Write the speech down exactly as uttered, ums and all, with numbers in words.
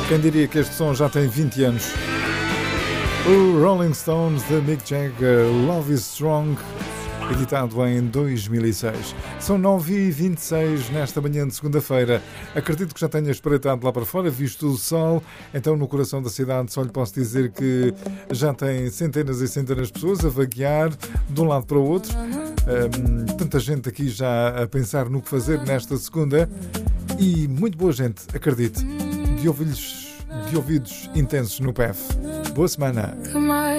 Quem diria que este som já tem vinte anos? O Rolling Stones de Mick Jagger, Love is Strong, editado em dois mil e seis. São nove e vinte e seis nesta manhã de segunda-feira. Acredito que já tenha espreitado lá para fora, visto o sol. Então, no coração da cidade, só lhe posso dizer que já tem centenas e centenas de pessoas a vaguear de um lado para o outro. Hum, tanta gente aqui já a pensar no que fazer nesta segunda. E muito boa gente, acredite, de ouvidos, de ouvidos intensos no P E F. Boa semana.